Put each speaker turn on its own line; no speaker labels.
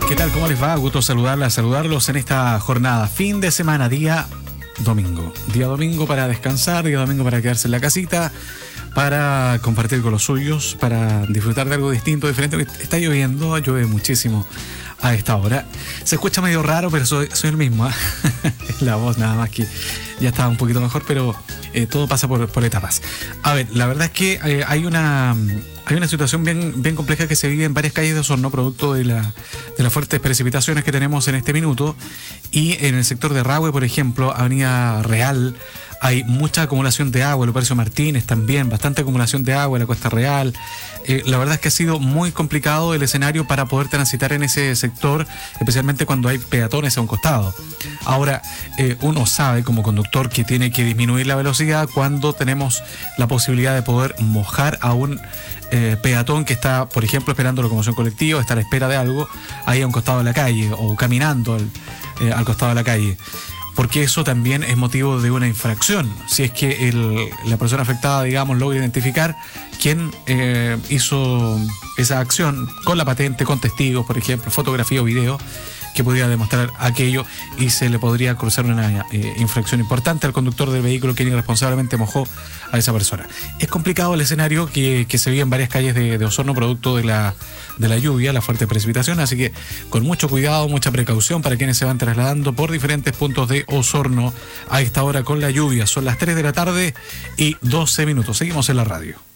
¿Qué tal? ¿Cómo les va? Gusto saludarlos en esta jornada. Fin de semana, día domingo. Día domingo para descansar, día domingo para quedarse en la casita, para compartir con los suyos, para disfrutar de algo distinto, diferente. Está lloviendo, llueve muchísimo a esta hora. Se escucha medio raro, pero soy el mismo, ¿eh? La voz nada más que ya estaba un poquito mejor, pero todo pasa por etapas. A ver, la verdad es que hay una situación bien compleja que se vive en varias calles de Osorno, producto de las fuertes precipitaciones que tenemos en este minuto. Y en el sector de Rahue, por ejemplo, Avenida Real, hay mucha acumulación de agua. Lupercio Martínez también, bastante acumulación de agua en la Cuesta Real. La verdad es que ha sido muy complicado el escenario para poder transitar en ese sector, especialmente cuando hay peatones a un costado. Ahora, uno sabe como conductor que tiene que disminuir la velocidad cuando tenemos la posibilidad de poder mojar a un peatón que está, por ejemplo, esperando locomoción colectiva, está a la espera de algo, ahí a un costado de la calle o caminando al costado de la calle. Porque eso también es motivo de una infracción, si es que la persona afectada, digamos, logra identificar quién hizo esa acción con la patente, con testigos, por ejemplo, fotografía o video, que pudiera demostrar aquello y se le podría cruzar una infracción importante al conductor del vehículo que irresponsablemente mojó a esa persona. Es complicado el escenario que se vive en varias calles de Osorno producto de la lluvia, la fuerte precipitación, así que con mucho cuidado, mucha precaución para quienes se van trasladando por diferentes puntos de Osorno a esta hora con la lluvia. Son las 3 de la tarde y 12 minutos. Seguimos en la radio.